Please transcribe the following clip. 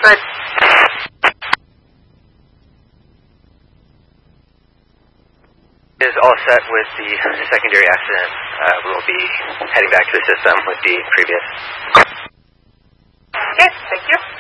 Good. Is all set with the secondary accident. We will be heading back to the system with the previous. Okay, thank you.